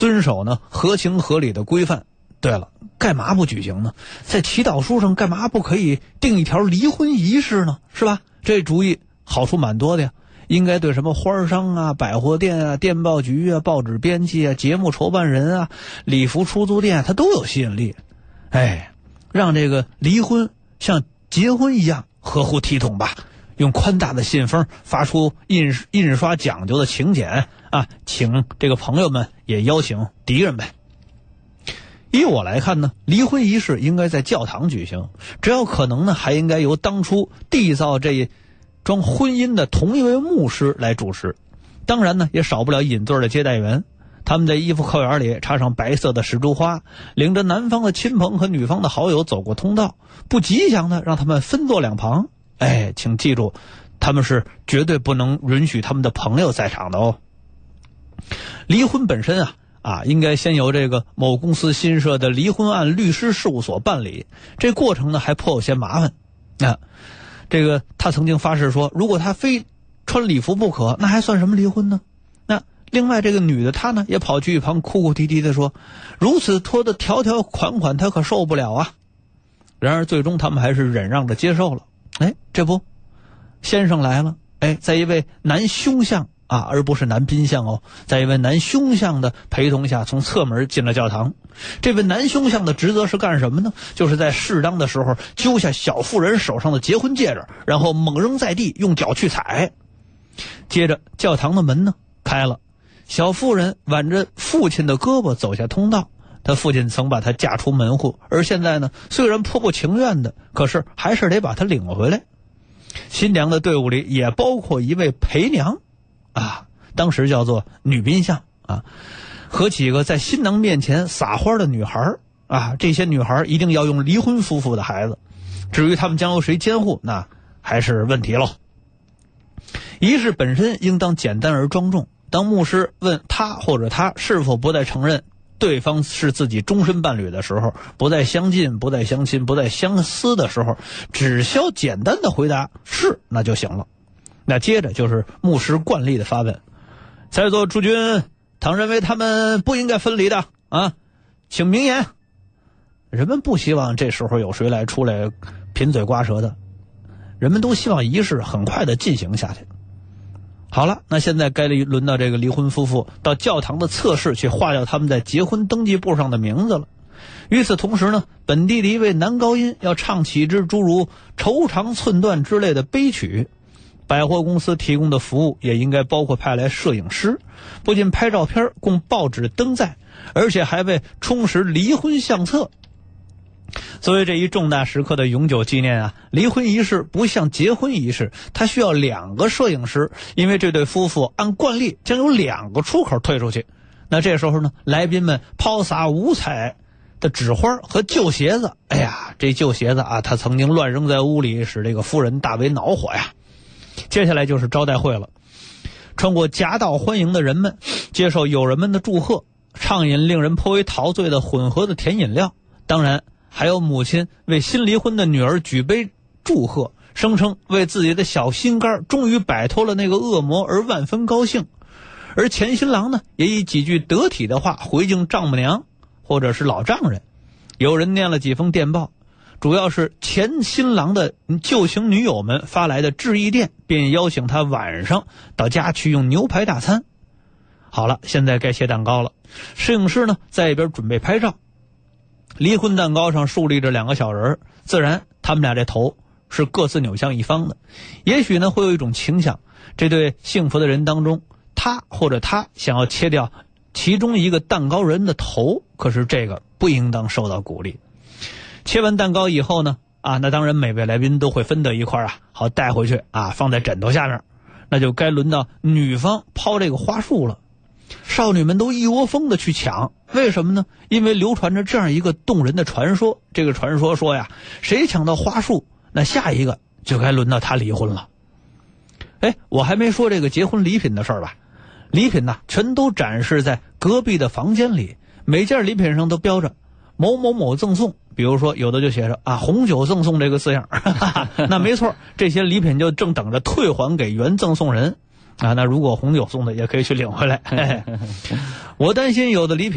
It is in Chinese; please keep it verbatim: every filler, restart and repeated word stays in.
遵守呢合情合理的规范。对了，干嘛不举行呢？在祈祷书上干嘛不可以定一条离婚仪式呢？是吧？这主意好处蛮多的呀，应该对什么花商啊、百货店啊、电报局啊、报纸编辑啊、节目筹办人啊、礼服出租店，它都有吸引力。哎，让这个离婚像结婚一样合乎体统吧。用宽大的信封发出印印刷讲究的请柬啊，请这个朋友们，也邀请敌人呗。依我来看呢，离婚仪式应该在教堂举行，只要可能呢，还应该由当初缔造这桩婚姻的同一位牧师来主持。当然呢，也少不了引对的接待员，他们在衣服扣眼里插上白色的石珠花，领着男方的亲朋和女方的好友走过通道，不吉祥的让他们分坐两旁。哎，请记住，他们是绝对不能允许他们的朋友在场的哦。离婚本身啊啊，应该先由这个某公司新设的离婚案律师事务所办理，这过程呢还颇有些麻烦啊。这个他曾经发誓说，如果他非穿礼服不可，那还算什么离婚呢？那另外这个女的她呢也跑去一旁哭哭啼啼的说，如此拖的条条款款她可受不了啊。然而最终他们还是忍让着接受了。哎，这不先生来了，哎，在一位男凶相啊，而不是男宾相哦，在一位男凶相的陪同下，从侧门进了教堂。这位男凶相的职责是干什么呢？就是在适当的时候揪下小妇人手上的结婚戒指，然后猛扔在地，用脚去踩。接着教堂的门呢开了，小妇人挽着父亲的胳膊走下通道。他父亲曾把她嫁出门户，而现在呢，虽然颇不情愿的，可是还是得把她领回来。新娘的队伍里也包括一位陪娘啊，当时叫做女宾相啊，和几个在新郎面前撒花的女孩啊，这些女孩一定要用离婚夫妇的孩子，至于他们将由谁监护，那还是问题喽。仪式本身应当简单而庄重，当牧师问他或者他是否不再承认对方是自己终身伴侣的时候，不再相近，不再相亲，不再相思的时候，只需要简单的回答是，那就行了。那接着就是牧师惯例的发问，在座诸君，倘认为他们不应该分离的啊，请明言。人们不希望这时候有谁来出来贫嘴刮舌的，人们都希望仪式很快的进行下去。好了，那现在该轮到这个离婚夫妇到教堂的侧室去划掉他们在结婚登记簿上的名字了。与此同时呢，本地的一位男高音要唱起支诸如愁肠寸断之类的悲曲。百货公司提供的服务也应该包括派来摄影师，不仅拍照片供报纸登载，而且还为充实离婚相册。作为这一重大时刻的永久纪念啊，离婚仪式不像结婚仪式，它需要两个摄影师，因为这对夫妇按惯例将有两个出口退出去。那这时候呢，来宾们抛洒五彩的纸花和旧鞋子，哎呀，这旧鞋子啊，他曾经乱扔在屋里，使这个夫人大为恼火呀。接下来就是招待会了，穿过夹道欢迎的人们接受友人们的祝贺，畅饮令人颇为陶醉的混合的甜饮料，当然还有母亲为新离婚的女儿举杯祝贺，声称为自己的小心肝终于摆脱了那个恶魔而万分高兴。而前新郎呢，也以几句得体的话回敬丈母娘或者是老丈人。有人念了几封电报，主要是前新郎的旧情女友们发来的致意电，便邀请他晚上到家去用牛排大餐。好了，现在该切蛋糕了，摄影师呢在一边准备拍照。离婚蛋糕上竖立着两个小人，自然他们俩这头是各自扭向一方的。也许呢会有一种倾向，这对幸福的人当中，他或者他想要切掉其中一个蛋糕人的头，可是这个不应当受到鼓励。切完蛋糕以后呢，啊，那当然每位来宾都会分得一块啊，好带回去啊，放在枕头下面。那就该轮到女方抛这个花束了。少女们都一窝蜂的去抢，为什么呢？因为流传着这样一个动人的传说，这个传说说呀，谁抢到花束，那下一个就该轮到他离婚了。哎，我还没说这个结婚礼品的事儿吧？礼品呢，全都展示在隔壁的房间里，每件礼品上都标着某某某赠送，比如说有的就写着啊红酒赠送这个字样，那没错，这些礼品就正等着退还给原赠送人啊。那如果红酒送的，也可以去领回来。我担心有的礼品